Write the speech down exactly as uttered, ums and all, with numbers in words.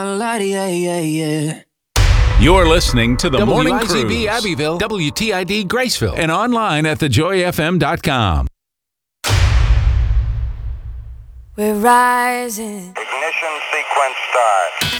Yeah, yeah, yeah. You're listening to the Morning W I Z B Cruise. Abbeville, W T I D Graceville, And online at the joy f m dot com. We're rising. Ignition sequence start.